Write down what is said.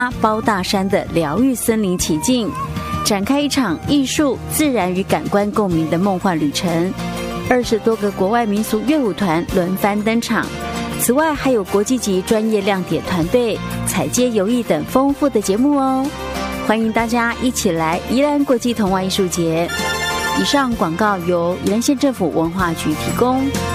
包大山的疗愈森林奇境，展开一场艺术、自然与感官共鸣的梦幻旅程。20多个国外民俗乐舞团轮番登场，此外还有国际级专业亮点团队、踩街游艺等丰富的节目哦。欢迎大家一起来宜兰国际童话艺术节。以上广告由宜兰县政府文化局提供。